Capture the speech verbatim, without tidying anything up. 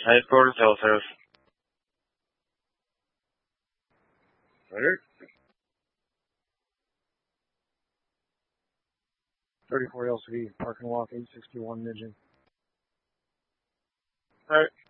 Headquarters Teleservice. Roger. thirty-four L C D, park and walk, eight sixty-one Midgeon. Alright.